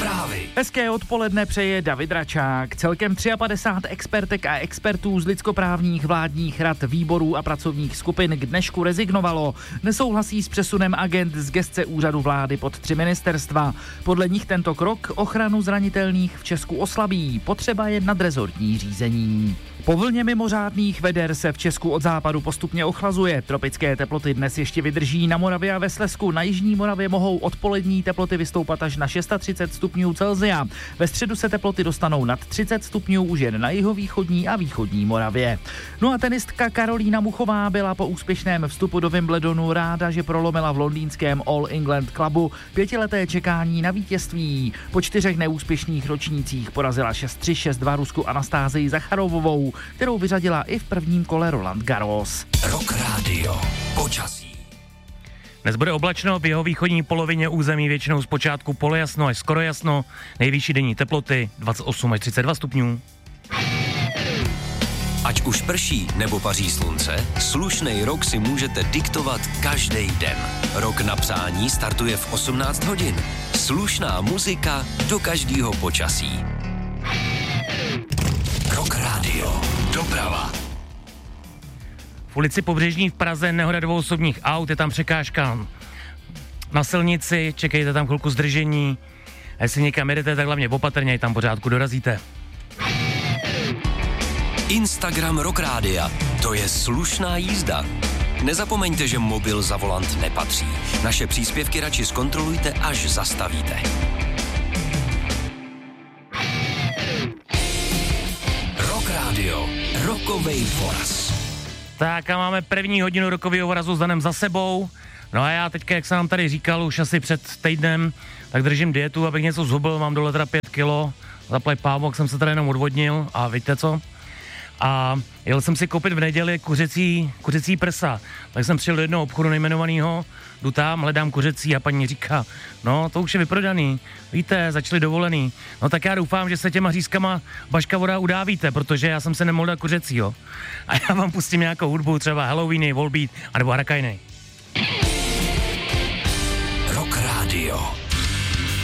Zprávy. Hezké odpoledne přeje David Račák. Celkem 53 expertek a expertů z lidskoprávních vládních rad, výborů a pracovních skupin k dnešku rezignovalo. Nesouhlasí s přesunem agent z gesce úřadu vlády pod 3 ministerstva. Podle nich tento krok ochranu zranitelných v Česku oslabí. Potřeba je nadrezortní řízení. Po vlně mimořádných veder se v Česku od západu postupně ochlazuje. Tropické teploty dnes ještě vydrží na Moravě a ve Slezsku. Na jižní Moravě mohou odpolední teploty vystoupat až na 630 stupňů Celsia. Ve středu se teploty dostanou nad 30 stupňů už jen na jihovýchodní a východní Moravě. No a tenistka Karolína Muchová byla po úspěšném vstupu do Wimbledonu ráda, že prolomila v londýnském All England Clubu 5leté čekání na vítězství. Po 4 neúspěšných ročnících porazila 6-3, 6-2 Rusku Anastázii Zacharovovou, kterou vyřadila i v prvním kole Roland Garros. Rock Radio. Počasí. Dnes bude oblačno, v jeho východní polovině území většinou zpočátku polojasno až skoro jasno, nejvyšší denní teploty 28 až 32 stupňů. Ať už prší nebo paří slunce, slušnej rok si můžete diktovat každý den. Rok na přání startuje v 18 hodin. Slušná muzika do každého počasí. Rock Radio. Doprava. V ulici Pobřežní v Praze nehoda 2 osobních aut, je tam překážka na silnici, čekejte tam chvilku zdržení. A jestli někam jedete, tak hlavně opatrně, tam pořádku dorazíte. Instagram Rock Rádia. To je slušná jízda. Nezapomeňte, že mobil za volant nepatří. Naše příspěvky radši zkontrolujte, až zastavíte. Rock Radio. Rokovej voraz. Tak a máme první hodinu rokového vorazu s Danem za sebou. No a já teďka, jak jsem nám tady říkal už asi před týdnem, tak držím dietu, abych něco zhubil, mám dole teda 5 kilo, zaplať pávok, jsem se tady jenom odvodnil a víte co? A jel jsem si koupit v neděli kuřecí prsa. Tak jsem přijel do jednoho obchodu nejmenovaného, jdu tam, hledám kuřecí a paní říká, no to už je vyprodaný, víte, začali dovolený. No tak já doufám, že se těma řízkama Baška voda udávíte, protože já jsem se nemohl dát kuřecího. A já vám pustím nějakou hudbu, třeba Halloweeny, Volbeat, anebo Harakajny. Rock Radio.